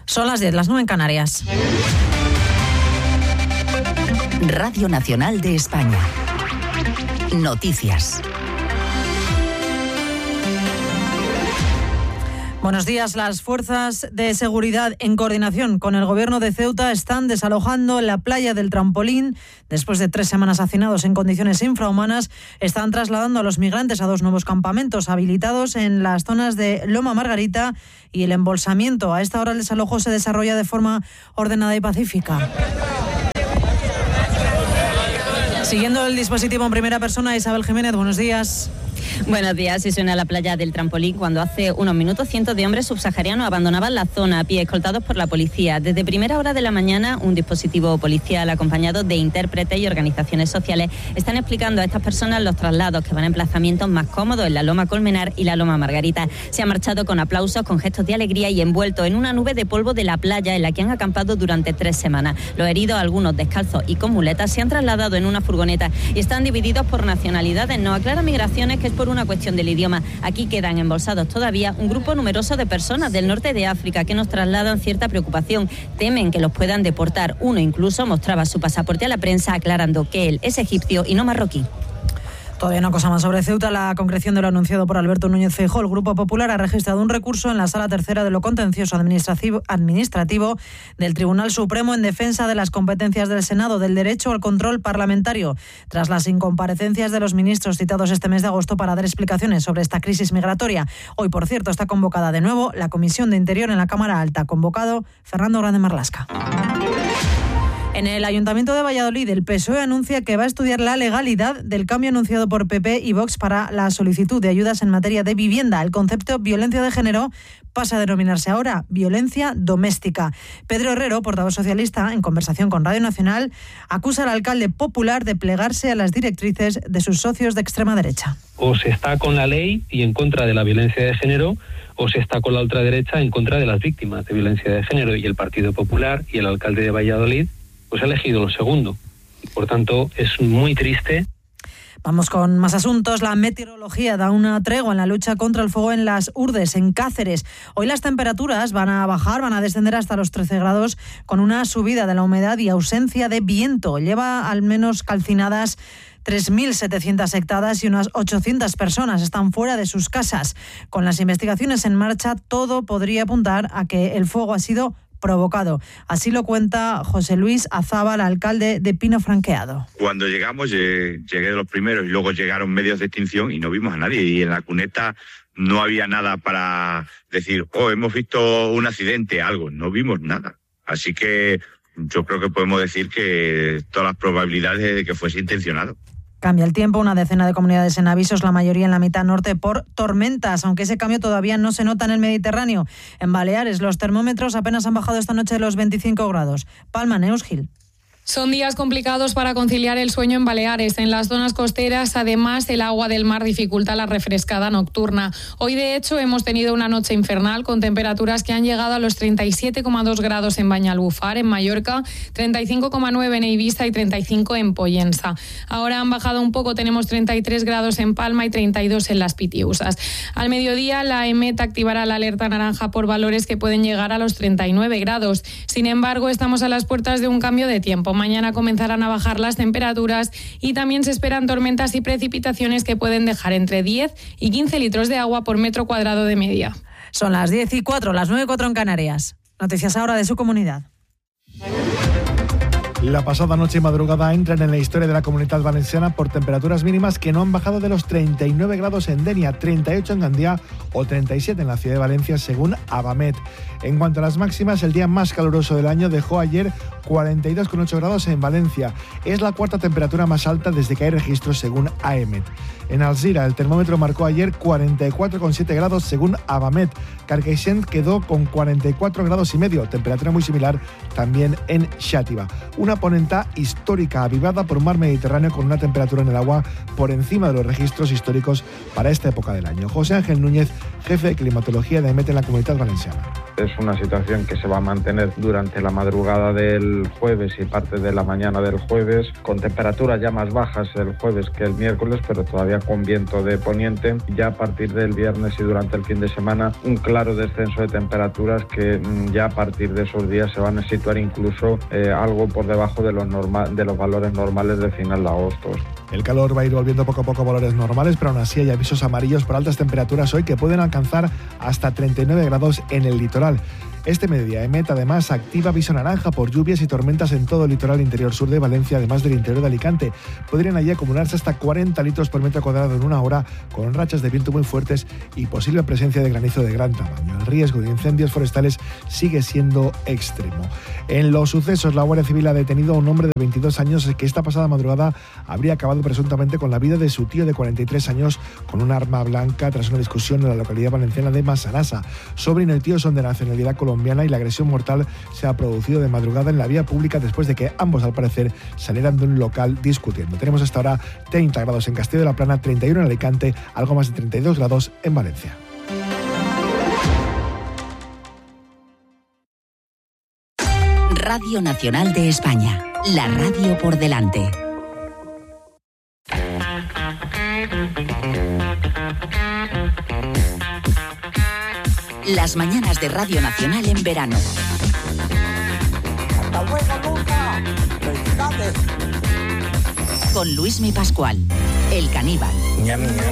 Son las 10, las 9 en Canarias. Radio Nacional de España. Noticias. Buenos días. Las fuerzas de seguridad, en coordinación con el gobierno de Ceuta, están desalojando la playa del Trampolín. Después de 3 semanas hacinados en condiciones infrahumanas, están trasladando a los migrantes a 2 nuevos campamentos habilitados en las zonas de Loma Margarita y El Embolsamiento. A esta hora el desalojo se desarrolla de forma ordenada y pacífica. Siguiendo el dispositivo en primera persona, Isabel Jiménez, buenos días. Buenos días. Y suena la playa del Trampolín cuando hace unos minutos cientos de hombres subsaharianos abandonaban la zona a pie, escoltados por la policía. Desde primera hora de la mañana, un dispositivo policial acompañado de intérpretes y organizaciones sociales están explicando a estas personas los traslados que van a emplazamientos más cómodos en la Loma Colmenar y la Loma Margarita. Se han marchado con aplausos, con gestos de alegría y envueltos en una nube de polvo de la playa en la que han acampado durante 3 semanas. Los heridos, algunos descalzos y con muletas, se han trasladado en una furgoneta y están divididos por nacionalidades. No aclara Migraciones que es por una cuestión del idioma. Aquí quedan embolsados todavía un grupo numeroso de personas del norte de África que nos trasladan cierta preocupación. Temen que los puedan deportar. Uno incluso mostraba su pasaporte a la prensa aclarando que él es egipcio y no marroquí. Todavía una cosa más sobre Ceuta. La concreción de lo anunciado por Alberto Núñez Feijóo. El Grupo Popular ha registrado un recurso en la Sala Tercera de lo Contencioso Administrativo del Tribunal Supremo en defensa de las competencias del Senado, del derecho al control parlamentario, tras las incomparecencias de los ministros citados este mes de agosto para dar explicaciones sobre esta crisis migratoria. Hoy, por cierto, está convocada de nuevo la Comisión de Interior en la Cámara Alta. Convocado Fernando Grande Marlasca. En el Ayuntamiento de Valladolid, el PSOE anuncia que va a estudiar la legalidad del cambio anunciado por PP y Vox para la solicitud de ayudas en materia de vivienda. El concepto violencia de género pasa a denominarse ahora violencia doméstica. Pedro Herrero, portavoz socialista, en conversación con Radio Nacional, acusa al alcalde popular de plegarse a las directrices de sus socios de extrema derecha. O se está con la ley y en contra de la violencia de género, o se está con la ultraderecha en contra de las víctimas de violencia de género. Y el Partido Popular y el alcalde de Valladolid pues ha elegido lo segundo. Y por tanto, es muy triste. Vamos con más asuntos. La meteorología da una tregua en la lucha contra el fuego en las Urdes, en Cáceres. Hoy las temperaturas van a bajar, van a descender hasta los 13 grados, con una subida de la humedad y ausencia de viento. Lleva al menos calcinadas 3.700 hectáreas y unas 800 personas están fuera de sus casas. Con las investigaciones en marcha, todo podría apuntar a que el fuego ha sido provocado. Así lo cuenta José Luis Azábal, alcalde de Pino Franqueado. Cuando llegamos, llegué de los primeros y luego llegaron medios de extinción y no vimos a nadie. Y en la cuneta no había nada para decir, hemos visto un accidente, algo. No vimos nada. Así que yo creo que podemos decir que todas las probabilidades de que fuese intencionado. Cambia el tiempo, una decena de comunidades en avisos, la mayoría en la mitad norte por tormentas, aunque ese cambio todavía no se nota en el Mediterráneo. En Baleares los termómetros apenas han bajado esta noche de los 25 grados. Palma, Neus Gil. Son días complicados para conciliar el sueño en Baleares. En las zonas costeras, además, el agua del mar dificulta la refrescada nocturna. Hoy, de hecho, hemos tenido una noche infernal con temperaturas que han llegado a los 37,2 grados en Banyalbufar, en Mallorca, 35,9 en Eivissa y 35 en Pollensa. Ahora han bajado un poco, tenemos 33 grados en Palma y 32 en Las Pitiusas. Al mediodía, la EMET activará la alerta naranja por valores que pueden llegar a los 39 grados. Sin embargo, estamos a las puertas de un cambio de tiempo. Mañana comenzarán a bajar las temperaturas y también se esperan tormentas y precipitaciones que pueden dejar entre 10 y 15 litros de agua por metro cuadrado de media. Son las 10:04, las 9:04 en Canarias. Noticias ahora de su comunidad. La pasada noche y madrugada entran en la historia de la Comunitat Valenciana por temperaturas mínimas que no han bajado de los 39 grados en Denia, 38 en Gandía o 37 en la ciudad de Valencia, según Abamet. En cuanto a las máximas, el día más caluroso del año dejó ayer 42,8 grados en Valencia. Es la cuarta temperatura más alta desde que hay registros, según AEMET. En Alzira, el termómetro marcó ayer 44,7 grados, según Abamet. Carcaixent quedó con 44 grados y medio, temperatura muy similar también en Xàtiva. Una ponenta histórica avivada por un mar Mediterráneo con una temperatura en el agua por encima de los registros históricos para esta época del año. José Ángel Núñez, jefe de climatología de AEMET en la Comunitat Valenciana. Es una situación que se va a mantener durante la madrugada del jueves y parte de la mañana del jueves, con temperaturas ya más bajas el jueves que el miércoles, pero todavía con viento de poniente. Ya a partir del viernes y durante el fin de semana, un claro descenso de temperaturas que ya a partir de esos días se van a situar incluso algo por debajo de los valores normales de final de agosto. El calor va a ir volviendo poco a poco a valores normales, pero aún así hay avisos amarillos por altas temperaturas hoy que pueden alcanzar hasta 39 grados en el litoral. Este mediodía EMET además activa aviso naranja por lluvias y tormentas en todo el litoral interior sur de Valencia, además del interior de Alicante. Podrían allí acumularse hasta 40 litros por metro cuadrado en una hora, con rachas de viento muy fuertes y posible presencia de granizo de gran tamaño. El riesgo de incendios forestales sigue siendo extremo. En los sucesos, la Guardia Civil ha detenido a un hombre de 22 años que esta pasada madrugada habría acabado presuntamente con la vida de su tío de 43 años con un arma blanca tras una discusión en la localidad valenciana de Massanassa. Sobrino y tío son de nacionalidad colombiana y la agresión mortal se ha producido de madrugada en la vía pública después de que ambos, al parecer, salieran de un local discutiendo. Tenemos hasta ahora 30 grados en Castillo de la Plana, 31 en Alicante, algo más de 32 grados en Valencia. Radio Nacional de España, la radio por delante. Las mañanas de Radio Nacional en verano. ¡Hasta luego, Luca! ¡Felicidades! Con Luismi Pascual, el caníbal.